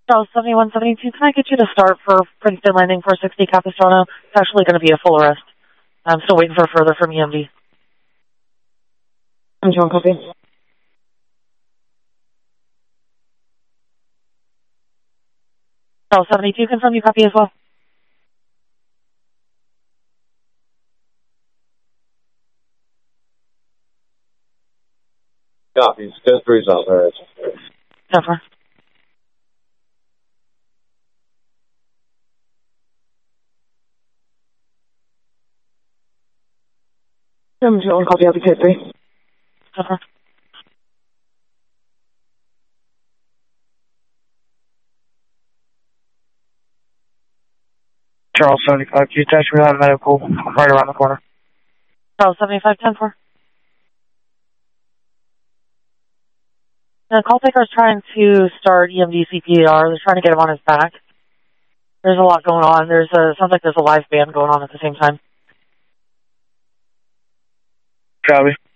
Charles 7172, can I get you to start for Princeton Landing 460 Capistrano? It's actually going to be a full arrest. I'm still waiting for further from EMD. I'm John, copy. Charles 72, confirm you copy as well. Copy. Schedule 3's out there. Never. I'm John, copy. I'll be code 3. Never. Charles 75, you touch me on medical right around the corner. Charles 7510-4. The call taker is trying to start EMD CPR. They're trying to get him on his back. There's a lot going on. Sounds like there's a live band going on at the same time. Copy.